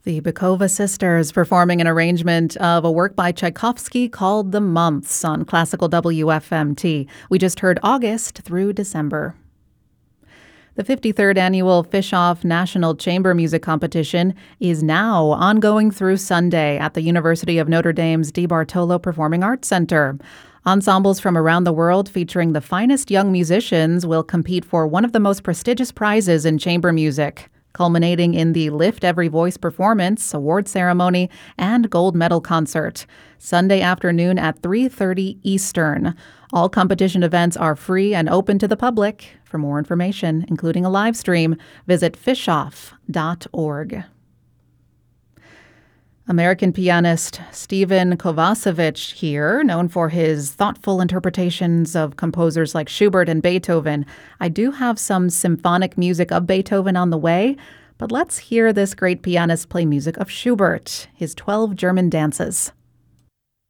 The Bukova sisters performing an arrangement of a work by Tchaikovsky called The Months on Classical WFMT. We just heard August through December. The 53rd Annual Fischoff National Chamber Music Competition is now ongoing through Sunday at the University of Notre Dame's DeBartolo Performing Arts Center. Ensembles from around the world featuring the finest young musicians will compete for one of the most prestigious prizes in chamber music, culminating in the Lift Every Voice performance, award ceremony, and gold medal concert. Sunday afternoon at 3:30 Eastern. All competition events are free and open to the public. For more information, including a live stream, visit fischoff.org. American pianist Stephen Kovacevic here, known for his thoughtful interpretations of composers like Schubert and Beethoven. I do have some symphonic music of Beethoven on the way, but let's hear this great pianist play music of Schubert, his 12 German dances.